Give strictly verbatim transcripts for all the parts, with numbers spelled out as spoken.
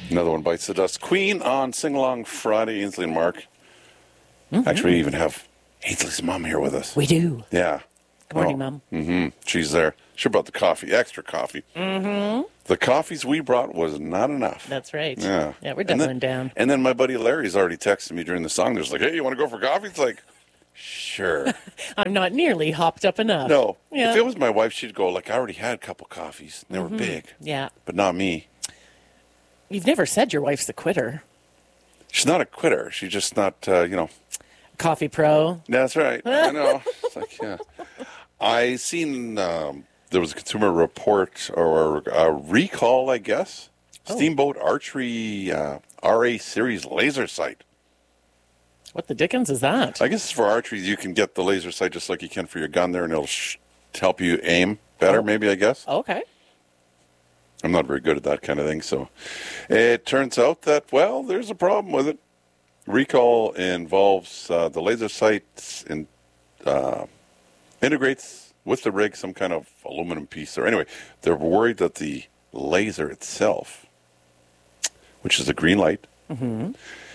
Another one bites the dust. Queen on Sing Along Friday. Ainsley and Mark. Mm-hmm. Actually, we even have Ainsley's mom here with us. We do. Yeah. Good morning, oh. Mom. Mm-hmm. She's there. She brought the coffee, extra coffee. Mm-hmm. The coffees we brought was not enough. That's right. Yeah. Yeah, we're doubling and then, down. And then my buddy Larry's already texted me during the song. There's like, hey, you want to go for coffee? It's like, sure. I'm not nearly hopped up enough. No. Yeah. If it was my wife, she'd go, like, I already had a couple coffees. They mm-hmm. were big. Yeah. But not me. You've never said your wife's a quitter. She's not a quitter. She's just not, uh, you know. Coffee pro. That's right. I know. It's like, yeah. I seen um, there was a Consumer Report or a recall, I guess. Oh. Steamboat Archery uh, R A Series laser sight. What the dickens is that? I guess it's for archery. You can get the laser sight just like you can for your gun there, and it'll sh- help you aim better, oh. maybe, I guess. Okay. I'm not very good at that kind of thing, so it turns out that, well, there's a problem with it. Recall involves uh, the laser sight in, uh, integrates with the rig some kind of aluminum piece. Or anyway, they're worried that the laser itself, which is a green light, mm-hmm.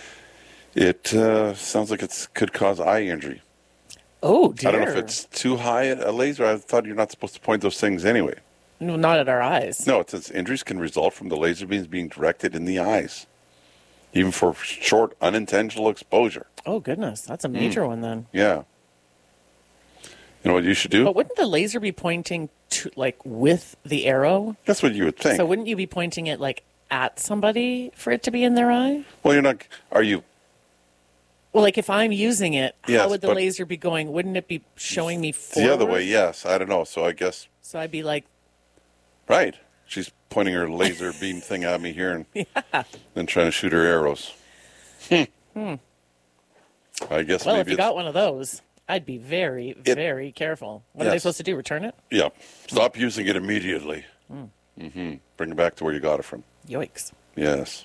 it uh, sounds like it could cause eye injury. Oh, dear. I don't know if it's too high a laser. I thought you're not supposed to point those things anyway. No, not at our eyes. No, it says injuries can result from the laser beams being directed in the eyes, even for short, unintentional exposure. Oh, goodness. That's a major mm. one then. Yeah. You know what you should do? But wouldn't the laser be pointing to, like, with the arrow? That's what you would think. So wouldn't you be pointing it, like, at somebody for it to be in their eye? Well, you're not... Are you... Well, like, if I'm using it, yes, how would the laser be going? Wouldn't it be showing me forward? The other way, yes. I don't know. So I guess... So I'd be like... Right. She's pointing her laser beam thing at me here and yeah. then trying to shoot her arrows. Hmm. Hmm. I guess well, maybe if you it's... got one of those, I'd be very, it... very careful. What yes. are they supposed to do, return it? Yeah. Stop using it immediately. Mm. Mm-hmm. Bring it back to where you got it from. Yikes. Yes.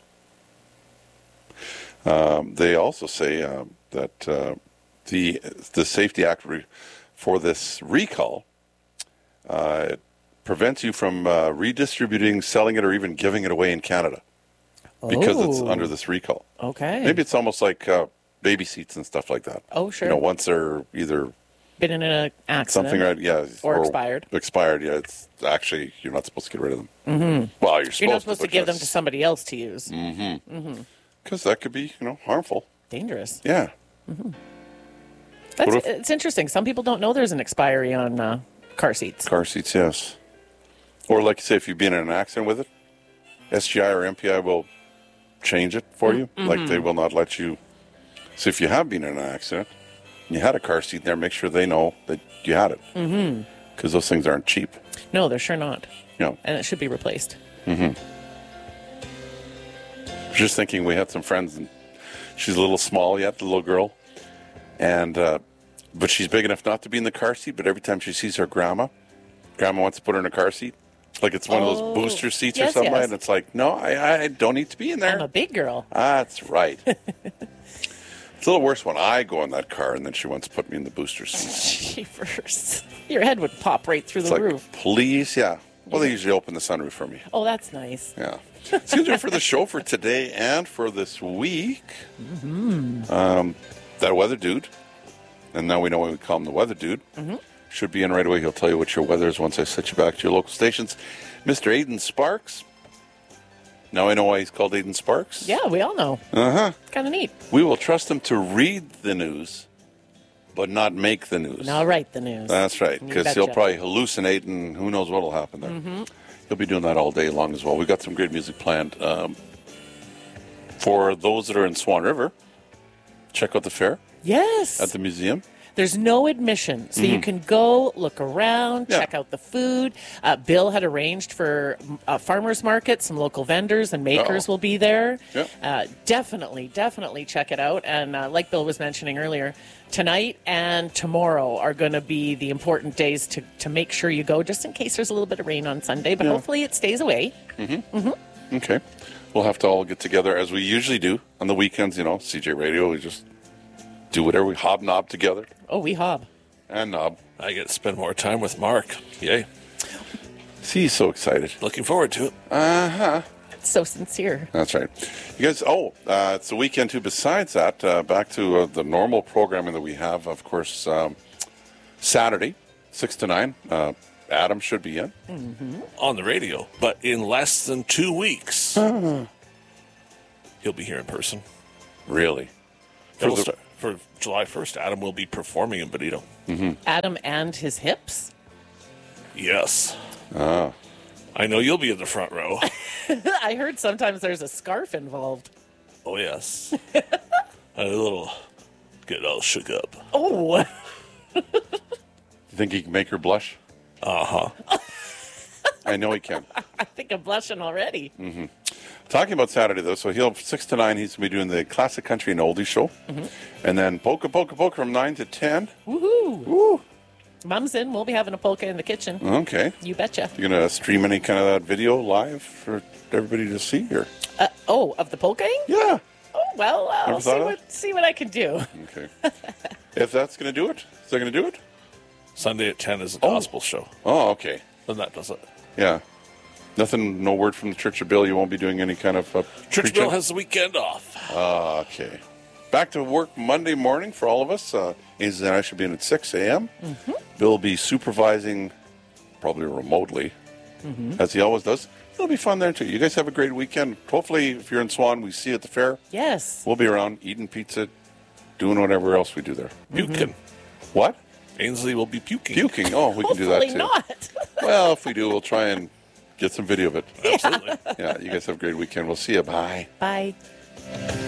Um, they also say uh, that uh, the the Safety Act re- for this recall uh, it prevents you from uh, redistributing, selling it, or even giving it away in Canada because oh. it's under this recall. Okay. Maybe it's almost like uh, baby seats and stuff like that. Oh, sure. You know, once they're either been in an accident, something, right? Yeah, or, or expired. Expired. Yeah, it's actually you're not supposed to get rid of them. Mm-hmm. Well, you're supposed, you're not supposed to, to give them to somebody else to use. Mm-hmm. Mm-hmm. Because that could be, you know, harmful. Dangerous. Yeah. Mm-hmm. That's, if, it's interesting. Some people don't know there's an expiry on uh, car seats. Car seats, yes. Or like you say, if you've been in an accident with it, S G I or M P I will change it for you. Mm-hmm. Like they will not let you. So if you have been in an accident, and you had a car seat there, make sure they know that you had it. Because mm-hmm. those things aren't cheap. No, they're sure not. No. And it should be replaced. Mm-hmm. Just thinking, we had some friends, and she's a little small yet, the little girl, and uh, but she's big enough not to be in the car seat. But every time she sees her grandma, grandma wants to put her in a car seat, like it's one oh. of those booster seats yes, or something. Yes. And it's like, no, I, I don't need to be in there. I'm a big girl. That's right. It's a little worse when I go in that car and then she wants to put me in the booster seat. Jeepers. Your head would pop right through it's the like, roof. Please, yeah. Well, they usually open the sunroof for me. Oh, that's nice. Yeah. It's going to do it for the show for today and for this week. Mm-hmm. Um, that weather dude, and now we know why we call him the weather dude, mm-hmm. should be in right away. He'll tell you what your weather is once I set you back to your local stations. Mister Aidan Sparks. Now I know why he's called Aidan Sparks. Yeah, we all know. Uh-huh. Kind of neat. We will trust him to read the news, but not make the news. Not write the news. That's right, because he'll probably hallucinate, and who knows what will happen there. Mm-hmm. He'll be doing that all day long as well. We've got some great music planned. Um, for those that are in Swan River, check out the fair. Yes. At the museum. There's no admission, so mm-hmm. you can go, look around, yeah. check out the food. Uh, Bill had arranged for a farmer's market. Some local vendors and makers Uh-oh. will be there. Yeah. Uh, definitely, definitely check it out. And uh, like Bill was mentioning earlier, tonight and tomorrow are going to be the important days to, to make sure you go, just in case there's a little bit of rain on Sunday. But yeah. hopefully it stays away. Mm-hmm. Mm-hmm. Okay. We'll have to all get together as we usually do on the weekends. You know, C J Radio, we just do whatever, we hobnob together. Oh, we hob. And knob. I get to spend more time with Mark. Yay. See, he's so excited. Looking forward to it. Uh-huh. That's so sincere. That's right. You guys, oh, uh, it's the weekend too. Besides that, uh, back to uh, the normal programming that we have, of course, um, Saturday, six to nine, uh, Adam should be in. Mm-hmm. On the radio, but in less than two weeks, he'll be here in person. Really? For, For the- start, for July first, Adam will be performing in Bonito. Mm-hmm. Adam and his hips? Yes. Ah. I know you'll be in the front row. I heard sometimes there's a scarf involved. Oh, yes. A little, get all shook up. Oh. You think he can make her blush? Uh-huh. I know he can. I think I'm blushing already. Mm-hmm. Talking about Saturday, though, so he'll, six to nine, he's going to be doing the Classic Country and Oldie show. Mm-hmm. And then Polka, Polka, Polka from nine to ten. Woohoo. Woo. Mom's in. We'll be having a polka in the kitchen. Okay. You betcha. You going to stream any kind of that video live for everybody to see here? Uh, oh, of the polkaing? Yeah. Oh, well, I'll Never see thought of what, see what I can do. Okay. If that's going to do it, is that going to do it? Sunday at ten is a Oh. gospel show. Oh, okay. Then that does it. Yeah. Nothing, no word from the Church of Bill. You won't be doing any kind of uh, Church preaching? Bill has the weekend off. Uh, okay. Back to work Monday morning for all of us. Uh, Ainsley and I should be in at six a.m. Mm-hmm. Bill will be supervising, probably remotely, Mm-hmm. as he always does. It'll be fun there, too. You guys have a great weekend. Hopefully, if you're in Swan, we see you at the fair. Yes. We'll be around eating pizza, doing whatever else we do there. Puking. What? Ainsley will be puking. Puking. Oh, we can do that, Hopefully too. not. Well, if we do, we'll try and get some video of it. Absolutely. Yeah, you guys have a great weekend. We'll see you. Bye. Bye.